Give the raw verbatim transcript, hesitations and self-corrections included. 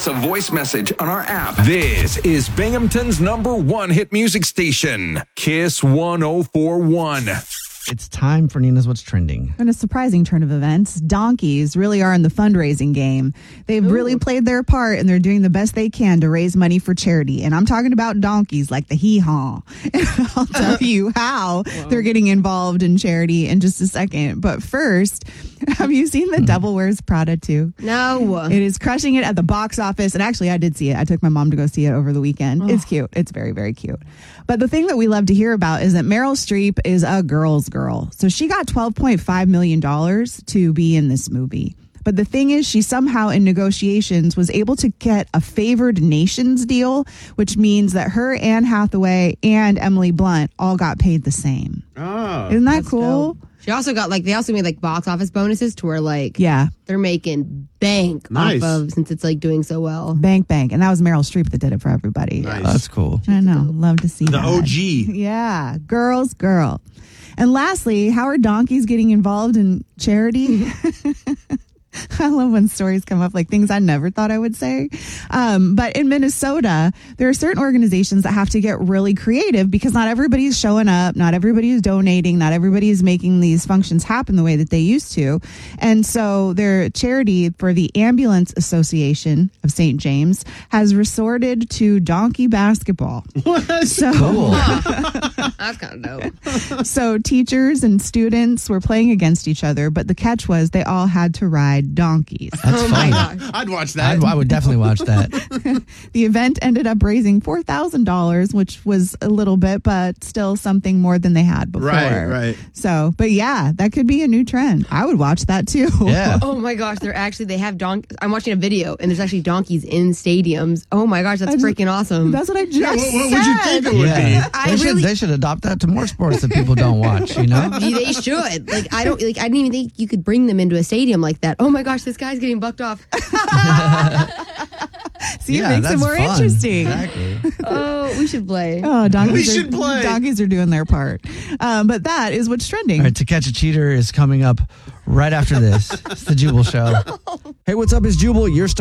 us a voice message on our app. This is Binghamton's number one hit music station, Kiss one oh four one. It's time for Nina's What's Trending. In a surprising turn of events, donkeys really are in the fundraising game. They've Ooh. really played their part, and they're doing the best they can to raise money for charity. And I'm talking about donkeys like the hee-haw. I'll tell you how wow. they're getting involved in charity in just a second. But first, have you seen The Devil Wears Prada two? No. It is crushing it at the box office. And actually, I did see it. I took my mom to go see it over the weekend. Oh. It's cute. It's very, very cute. But the thing that we love to hear about is that Meryl Streep is a girl's girl. So she got twelve point five million dollars to be in this movie. But the thing is, she somehow in negotiations was able to get a favored nations deal, which means that her, Anne Hathaway, and Emily Blunt all got paid the same. Oh, Isn't that cool? Dope. She also got like, they also made like box office bonuses to where like, yeah, they're making bank nice. off of, since it's like doing so well. Bank, bank. And that was Meryl Streep that did it for everybody. Nice. Oh, that's cool. I know. Love to see the that. The O G. Yeah. Girls, girl. And lastly, how are donkeys getting involved in charity? I love when stories come up like things I never thought I would say. Um, but in Minnesota, there are certain organizations that have to get really creative because not everybody's showing up, not everybody is donating, not everybody is making these functions happen the way that they used to. And so their charity for the Ambulance Association of Saint James has resorted to donkey basketball. What? So, cool. That's kind of dope. So teachers and students were playing against each other, but the catch was they all had to ride donkeys. That's oh fun. My gosh. I'd watch that. I'd, I would definitely watch that. The event ended up raising four thousand dollars, which was a little bit, but still something more than they had before. Right, right. So, but yeah, that could be a new trend. I would watch that too. Yeah. Oh my gosh, they're actually, they have donkeys. I'm watching a video and there's actually donkeys in stadiums. Oh my gosh, that's just, freaking awesome. That's what I just Yeah, what, what said. would you think it would Yeah. be? I They should, really- they should adopt that to more sports that people don't watch, you know? They should. Like, I don't, like, I didn't even think you could bring them into a stadium like that. Oh my gosh, this guy's getting bucked off. See, Yeah, it makes it that's more fun. interesting. Exactly. Oh, we should play. Oh, donkeys We are, should play. Donkeys are doing their part. Um, but that is what's trending. All right, To Catch a Cheater is coming up right after this. It's the Jubal Show. Hey, what's up? It's Jubal. Your star.